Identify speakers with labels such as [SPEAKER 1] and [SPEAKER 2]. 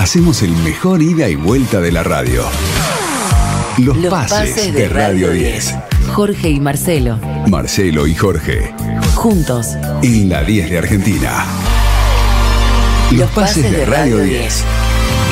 [SPEAKER 1] hacemos el mejor ida y vuelta de la radio. Los pases de Radio 10.
[SPEAKER 2] Jorge y Marcelo.
[SPEAKER 1] Marcelo y Jorge.
[SPEAKER 2] Juntos.
[SPEAKER 1] En la 10 de Argentina. Los pases de Radio 10.